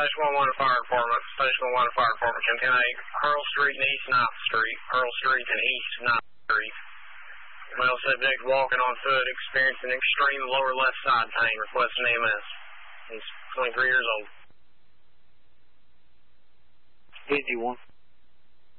Station 111 Fire Department. Station 111 Fire Department. Can I Earl Street and East 9th Street. Earl Street and East 9th Street. Male subject walking on foot, experiencing extreme lower left side pain. Requesting EMS. He's 23 years old. Easy one.